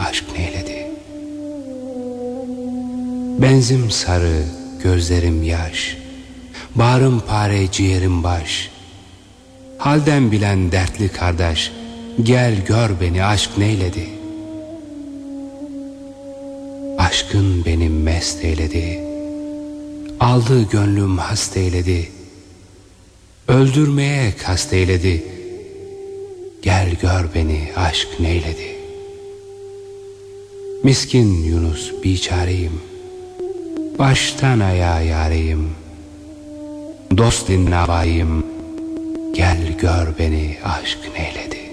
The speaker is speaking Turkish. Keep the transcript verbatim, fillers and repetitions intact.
aşk neyledi? Benzim sarı, gözlerim yaş, bağrım pare, ciğerim baş. Halden bilen dertli kardeş, gel gör beni, aşk neyledi? Aşkın benim mest eyledi, aldı gönlüm hast eyledi, öldürmeye kast eyledi. Gel gör beni, aşk neyledi? Miskin Yunus biçareyim, baştan ayağa yareyim, dost dinavayım. Gel gör beni, aşk neyledi?